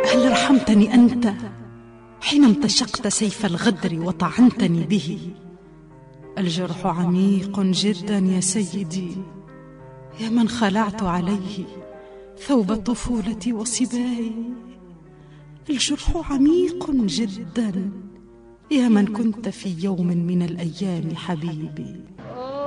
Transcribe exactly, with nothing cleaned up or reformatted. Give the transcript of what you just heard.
هل رحمتني أنت حين امتشقت سيف الغدر وطعنتني به؟ الجرح عميق جدا يا سيدي، يا من خلعت عليه ثوب الطفولة وصباي. الجرح عميق جدا يا من كنت في يوم من الأيام حبيبي.